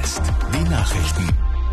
Fest, die Nachrichten.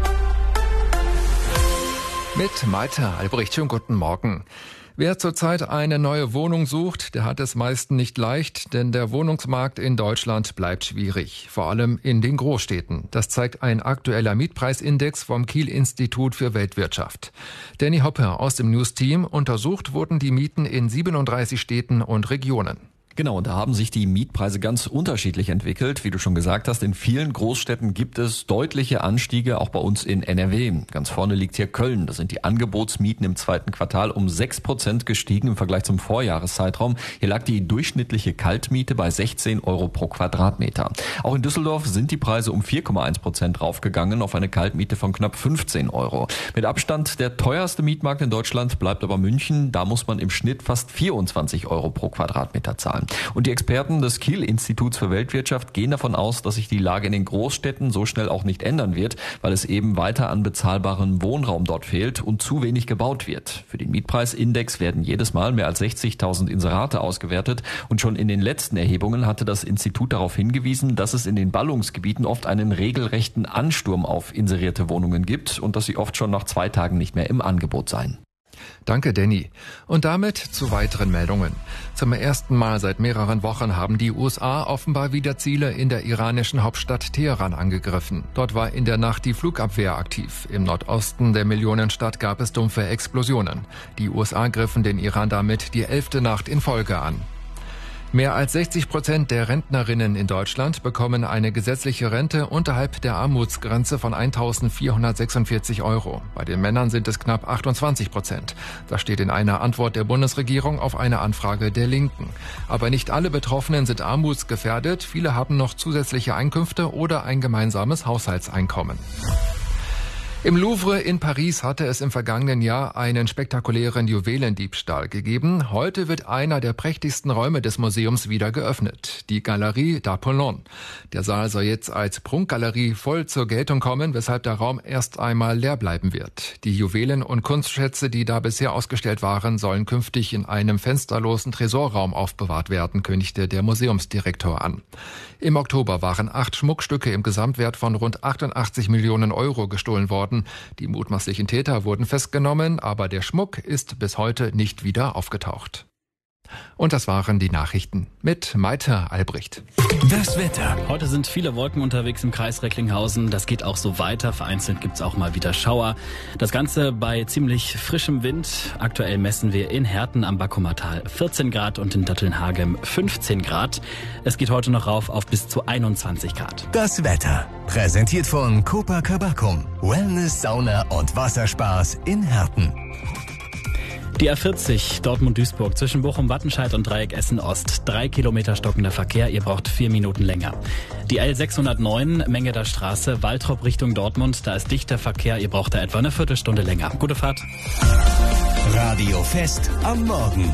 Mit Malte Albrecht, schönen guten Morgen. Wer zurzeit eine neue Wohnung sucht, der hat es meist nicht leicht, denn der Wohnungsmarkt in Deutschland bleibt schwierig, vor allem in den Großstädten. Das zeigt ein aktueller Mietpreisindex vom Kiel-Institut für Weltwirtschaft. Danny Hoppe aus dem News-Team: untersucht wurden die Mieten in 37 Städten und Regionen. Genau, und da haben sich die Mietpreise ganz unterschiedlich entwickelt. Wie du schon gesagt hast, in vielen Großstädten gibt es deutliche Anstiege, auch bei uns in NRW. Ganz vorne liegt hier Köln. Da sind die Angebotsmieten im zweiten Quartal um 6% gestiegen im Vergleich zum Vorjahreszeitraum. Hier lag die durchschnittliche Kaltmiete bei 16 Euro pro Quadratmeter. Auch in Düsseldorf sind die Preise um 4,1% raufgegangen auf eine Kaltmiete von knapp 15 Euro. Mit Abstand der teuerste Mietmarkt in Deutschland bleibt aber München. Da muss man im Schnitt fast 24 Euro pro Quadratmeter zahlen. Und die Experten des Kiel-Instituts für Weltwirtschaft gehen davon aus, dass sich die Lage in den Großstädten so schnell auch nicht ändern wird, weil es eben weiter an bezahlbarem Wohnraum dort fehlt und zu wenig gebaut wird. Für den Mietpreisindex werden jedes Mal mehr als 60.000 Inserate ausgewertet und schon in den letzten Erhebungen hatte das Institut darauf hingewiesen, dass es in den Ballungsgebieten oft einen regelrechten Ansturm auf inserierte Wohnungen gibt und dass sie oft schon nach 2 Tagen nicht mehr im Angebot seien. Danke, Danny. Und damit zu weiteren Meldungen. Zum ersten Mal seit mehreren Wochen haben die USA offenbar wieder Ziele in der iranischen Hauptstadt Teheran angegriffen. Dort war in der Nacht die Flugabwehr aktiv. Im Nordosten der Millionenstadt gab es dumpfe Explosionen. Die USA griffen den Iran damit die 11. Nacht in Folge an. Mehr als 60% der Rentnerinnen in Deutschland bekommen eine gesetzliche Rente unterhalb der Armutsgrenze von 1.446 Euro. Bei den Männern sind es knapp 28%. Das steht in einer Antwort der Bundesregierung auf eine Anfrage der Linken. Aber nicht alle Betroffenen sind armutsgefährdet. Viele haben noch zusätzliche Einkünfte oder ein gemeinsames Haushaltseinkommen. Im Louvre in Paris hatte es im vergangenen Jahr einen spektakulären Juwelendiebstahl gegeben. Heute wird einer der prächtigsten Räume des Museums wieder geöffnet, die Galerie d'Apollon. Der Saal soll jetzt als Prunkgalerie voll zur Geltung kommen, weshalb der Raum erst einmal leer bleiben wird. Die Juwelen und Kunstschätze, die da bisher ausgestellt waren, sollen künftig in einem fensterlosen Tresorraum aufbewahrt werden, kündigte der Museumsdirektor an. Im Oktober waren 8 Schmuckstücke im Gesamtwert von rund 88 Millionen Euro gestohlen worden. Die mutmaßlichen Täter wurden festgenommen, aber der Schmuck ist bis heute nicht wieder aufgetaucht. Und das waren die Nachrichten mit Malte Albrecht. Das Wetter. Heute sind viele Wolken unterwegs im Kreis Recklinghausen. Das geht auch so weiter. Vereinzelt gibt's auch mal wieder Schauer. Das Ganze bei ziemlich frischem Wind. Aktuell messen wir in Herten am Backumer Tal 14 Grad und in Dattelnhagem 15 Grad. Es geht heute noch rauf auf bis zu 21 Grad. Das Wetter. Präsentiert von Copacabana. Wellness, Sauna und Wasserspaß in Herten. Die A40 Dortmund-Duisburg zwischen Bochum-Wattenscheid und Dreieck Essen-Ost. 3 Kilometer stockender Verkehr, ihr braucht 4 Minuten länger. Die L609 Mengeder Straße, Waltrop Richtung Dortmund, da ist dichter Verkehr, ihr braucht da etwa eine Viertelstunde länger. Gute Fahrt. Radio Fest am Morgen.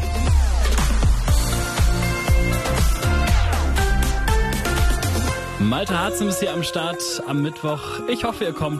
Malte Harzen ist hier am Start am Mittwoch. Ich hoffe, ihr kommt.